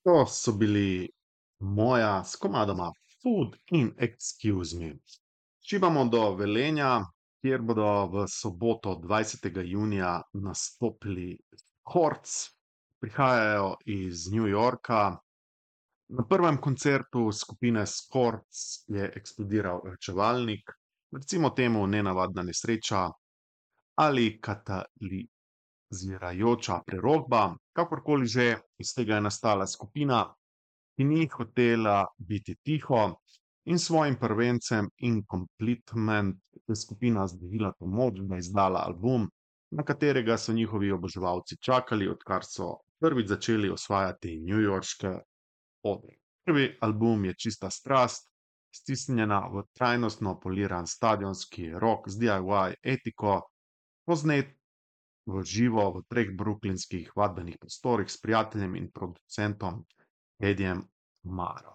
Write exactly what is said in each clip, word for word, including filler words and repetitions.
To so bili moja s komadoma Food in Excuse me. Šibamo do Velenja, kjer bodo v soboto dvajsetega junija nastopili Horc. Prihajajo iz New Yorka. Na prvem koncertu skupine Scorc je eksplodiral rečevalnik, recimo temu nenavadna nesreča ali katalizirajoča prerokba, kakorkoli že, iz tega je nastala skupina, ki ni hotela biti tiho in svojim prvencem Incompliment je skupina združila to moč, da je izdala album, na katerega so njihovi oboževalci čakali, odkar so prvič začeli osvajati newyorške odre. Prvi album je čista strast, stisnjena v trajnostno poliran stadionski rock z D I Y etiko, posnet v živo v treh brooklynskih vadbenih prostorih s prijateljem in producentom Edijem Maro.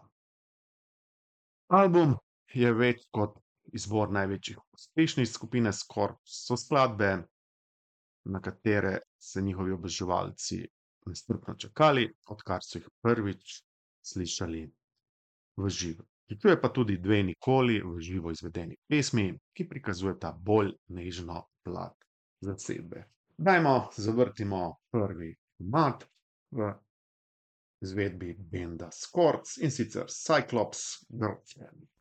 Album je več kot izbor največjih uspešnic skupine Scorc, so skladbe, na katere se njihovi oboževalci nestrpno čakali, odkar so jih prvič slišali v živo. Vključuje pa tudi dve nikoli v živo izvedeni pesmi, ki prikazujeta bolj nežno plat zasedbe. Dajmo zavrtimo prvi komad v izvedbi benda Scorc, in sicer Cyclops Girlfriend.